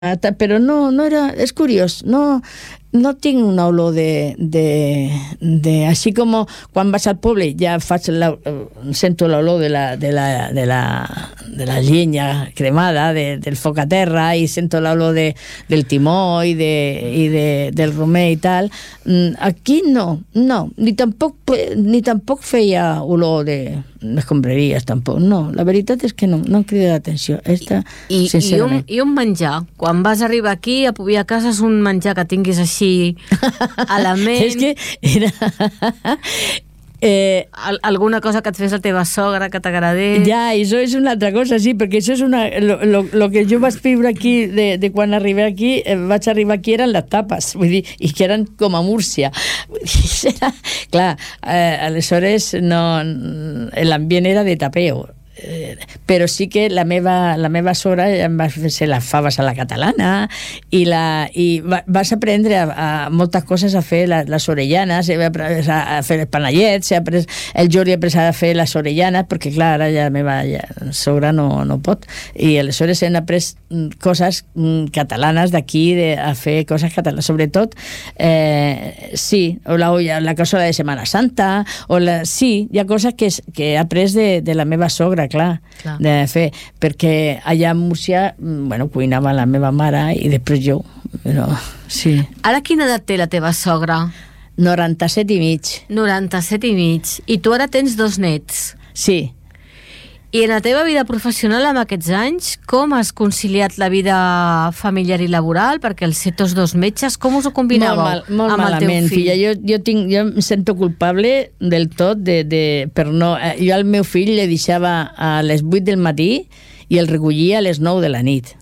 però no era... És curiós, no tinc una olor de així com quan vas al poble ja sento l'olor de la llenya cremada, del foc a terra, i sento l'olor del timó i del romer i tal. Aquí no, ni tampoc feia olor d'escombraries, tampoc, no, la veritat és que no em crida l'atenció. I un menjar, quan vas arribar aquí a Pubiar Casa, és un menjar que tinguis així a la ment? És que era... alguna cosa que et fes la teva sogra que t'agradés? Ja, això és una altra cosa, sí, perquè això és lo que jo vaig viure aquí de quan arribé aquí, vaig arribar aquí eren les tapes, vull dir, i que eren com a Múrcia. Clar, aleshores l'ambient era de tapeo, però sí que la meva sogra em va fer les faves a la catalana i vas aprendre a moltes coses, a fer les orellanes, a fer els panellets, el Jordi ha après a fer les orellanes, perquè clar, ara ja la meva sogra no pot, i aleshores hem après coses catalanes d'aquí, a fer coses catalanes, sobretot sí, o la cosa de Setmana Santa, sí, hi ha coses que he après de la meva sogra, clar, de fer, perquè allà a Múrcia, cuinava la meva mare i després jo, però sí. Ara quina edat té la teva sogra? 97 i mig. 97 i mig. I tu ara tens 2 nets. Sí. I en la teva vida professional, amb aquests anys, com has conciliat la vida familiar i laboral? Perquè els ser tots 2 metges, com us ho combinàveu? Molt malament, filla. Jo em sento culpable del tot per no... Jo al meu fill le deixava a les 8 del matí i el recollia a les 9 de la nit.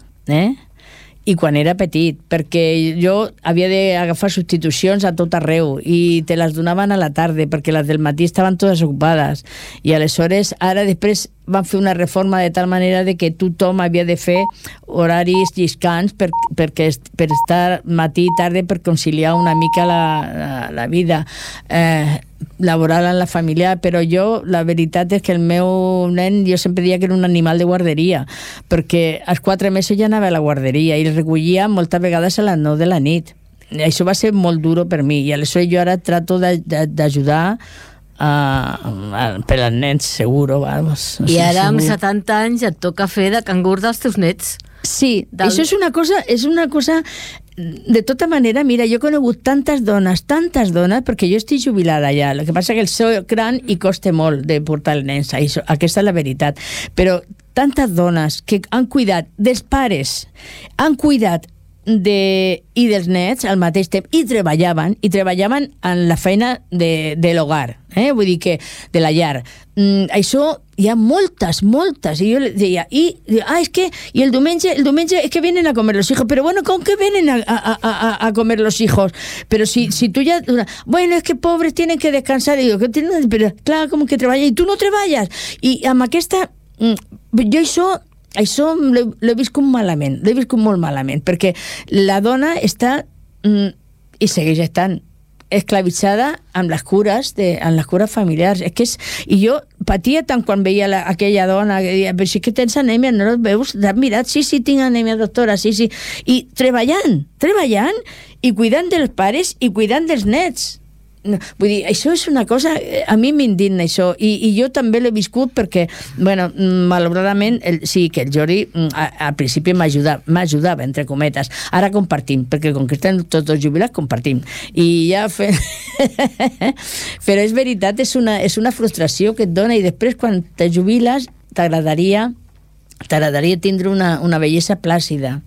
I quan era petit, perquè jo havia d'agafar substitucions a tot arreu i te les donaven a la tarda perquè les del matí estaven totes ocupades, i aleshores ara després van fer una reforma de tal manera de que tothom havia de fer horaris lliscants per estar matí i tarda, per conciliar una mica la vida laboral en la família. Però jo, la veritat és que el meu nen, jo sempre deia que era un animal de guarderia, perquè als 4 mesos ja anava a la guarderia i el recollia moltes vegades a les 9 de la nit. Això va ser molt duro per mi, i aleshores jo ara trato d'ajudar per als nens, seguro, vamos. I ara amb 70 anys et toca fer de cangur dels teus nets. Sí, això és una cosa de tota manera. Mira, jo he conegut tantes dones, perquè jo estic jubilada ja, el que passa que el seu gran i costa molt de portar els nens, aquesta és la veritat, però tantes dones que han cuidat dels pares, han cuidat i dels nets al mateix temps, i treballaven en la feina de l'hogar, vull dir que de la llar. Això hi ha moltes, i jo deia, és que i el diumenge es que vienen a comer los hijos, pero bueno, ¿con qué vienen a comer los hijos? Pero si tú ya, bueno, es que pobres tienen que descansar, y digo, pero clar, com que treballa, i tu no treballes, i amb aquesta, jo això l'he viscut malament, molt malament, perquè la dona està i segueix estant esclavitzada amb les cures familiars. I jo patia tant quan veia aquella dona que deia, però si que tens anèmia, no et veus? T'has mirat? Sí, tinc anèmia, doctora, sí. I treballant i cuidant dels pares i cuidant dels nets. Vull dir, això és una cosa, a mi m'indigna això, i jo també l'he viscut perquè, malauradament, sí que el Jordi al principi m'ajudava, entre cometes. Ara compartim, perquè com que estem tots dos jubilats, compartim. I ja però és veritat, és una frustració que et dona, i després quan te jubiles t'agradaria tindre una bellesa plàcida,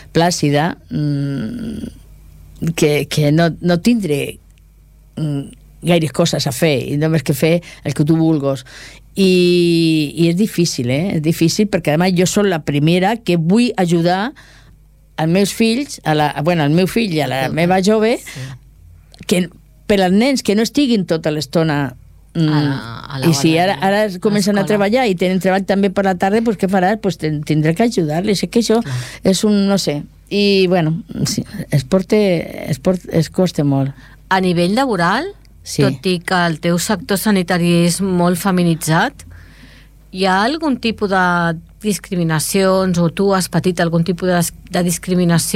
que no tindre gaires coses a fer, i només que fer el que tu vulguis, i és difícil, és difícil, perquè a més jo soc la primera que vull ajudar als meus fills, al meu fill i a la meva jove, que per als nens que no estiguin tota l'estona i si ara comencen a treballar i tenen treball també per la tarda, doncs què faràs? Doncs tindré que ajudar-les. És que això és no sé, i bueno, esport es costa molt. A nivell laboral, tot i que el teu sector sanitari és molt feminitzat, hi ha algun tipus de discriminacions o tu has patit algun tipus de discriminació